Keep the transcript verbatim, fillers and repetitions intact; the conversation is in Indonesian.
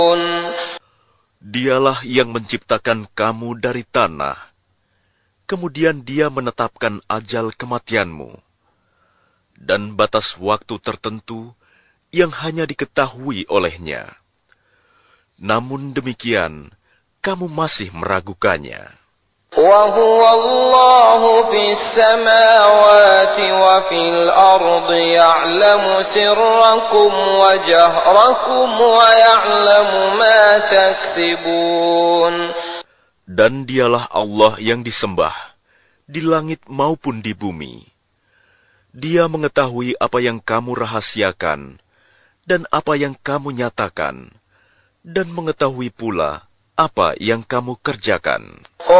Dialah yang menciptakan kamu dari tanah, kemudian Dia menetapkan ajal kematianmu, dan batas waktu tertentu yang hanya diketahui olehnya. Namun demikian, kamu masih meragukannya. وَهُوَ اللَّهُ فِي السَّمَاوَاتِ وَفِي الْأَرْضِ يَعْلَمُ سِرَّكُمْ وَجَهْرَكُمْ وَيَعْلَمُ مَا تَكْسِبُونَ. Dan Dialah Allah yang disembah, di langit maupun di bumi. Dia mengetahui apa yang kamu rahasiakan, dan apa yang kamu nyatakan, dan mengetahui pula apa yang kamu kerjakan.